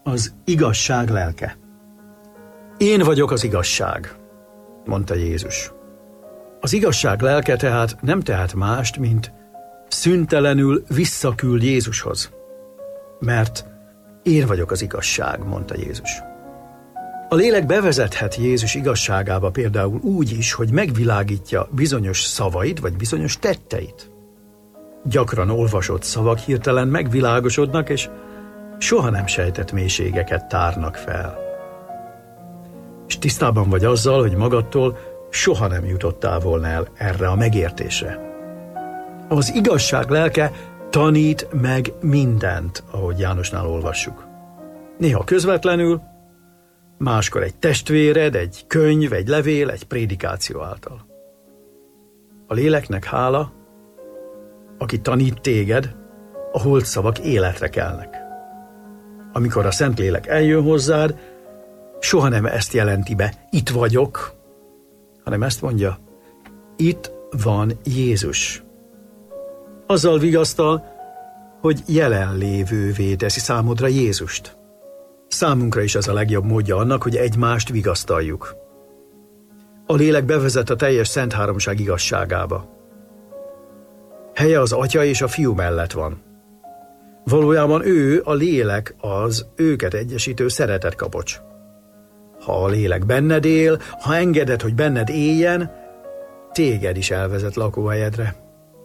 Az igazság lelke. Én vagyok az igazság, mondta Jézus. Az igazság lelke tehát nem tehet mást, mint szüntelenül visszaküld Jézushoz. Mert én vagyok az igazság, mondta Jézus. A lélek bevezethet Jézus igazságába például úgy is, hogy megvilágítja bizonyos szavait vagy bizonyos tetteit. Gyakran olvasott szavak hirtelen megvilágosodnak, és soha nem sejtett mélységeket tárnak fel. És tisztában vagy azzal, hogy magadtól soha nem jutottál volna el erre a megértésre. Az igazság lelke tanít meg mindent, ahogy Jánosnál olvassuk. Néha közvetlenül, máskor egy testvéred, egy könyv, egy levél, egy prédikáció által. A léleknek hála, aki tanít téged, a holt szavak életre kelnek. Amikor a Szentlélek eljön hozzád, soha nem ezt jelenti be, itt vagyok, hanem ezt mondja, itt van Jézus. Azzal vigasztal, hogy jelenlévővé teszi számodra Jézust. Számunkra is ez a legjobb módja annak, hogy egymást vigasztaljuk. A lélek bevezet a teljes Szent Háromság igazságába. Helye az Atya és a Fiú mellett van. Valójában ő, a lélek, az őket egyesítő szeretetkapocs. Ha a lélek benned él, ha engeded, hogy benned éljen, téged is elvezet lakóhelyedre.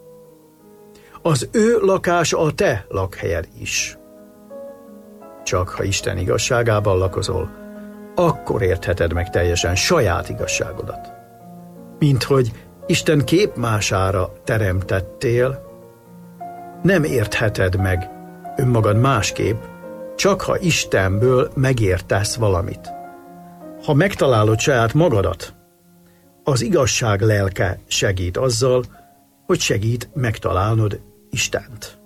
Az ő lakása a te lakhelyed is. Csak ha Isten igazságában lakozol, akkor értheted meg teljesen saját igazságodat. Minthogy Isten képmására teremtettél, nem értheted meg önmagad másképp, csak ha Istenből megértesz valamit. Ha megtalálod saját magadat, az igazság lelke segít azzal, hogy segít megtalálnod Istent.